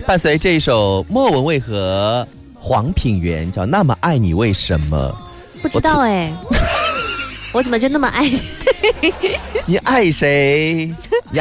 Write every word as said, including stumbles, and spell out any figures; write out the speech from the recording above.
伴随这一首莫文蔚和黄品源叫《那么爱你为什么》。 不知道哎、欸，我怎么就那么爱你？ 你爱谁？你